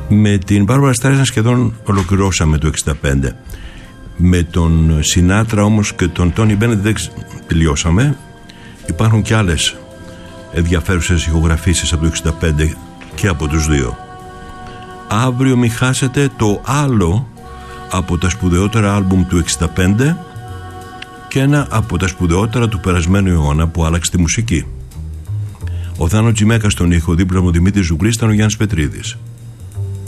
Με την Μπάρμπαρα Στράισαντ σχεδόν ολοκληρώσαμε το 65. Με τον Σινάτρα όμως και τον Τόνι Μπένετ δεν τελειώσαμε. Υπάρχουν και άλλες ενδιαφέρουσες ηχογραφήσεις από το 65 και από τους δύο. Αύριο μην χάσετε το άλλο από τα σπουδαιότερα άλμπουμ του 65 και ένα από τα σπουδαιότερα του περασμένου αιώνα που άλλαξε τη μουσική. Ο Θάνο Τζιμέκας στον ήχο, δίπλα μου Δημήτρης Ζουγκρής, ήταν ο Γιάννης Πετρίδης.